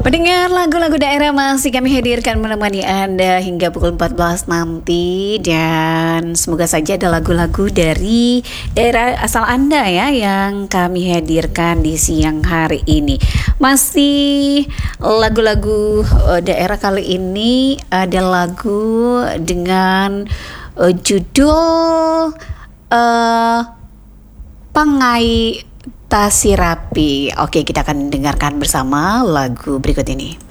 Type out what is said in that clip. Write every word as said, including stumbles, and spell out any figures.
Pendengar lagu-lagu daerah masih kami hadirkan menemani Anda hingga pukul empat belas nanti. Dan semoga saja ada lagu-lagu dari daerah asal Anda ya yang kami hadirkan di siang hari ini. Masih lagu-lagu uh, daerah, kali ini ada lagu dengan uh, judul uh, Pangai Tasirapi. Oke, kita akan dengarkan bersama lagu berikut ini.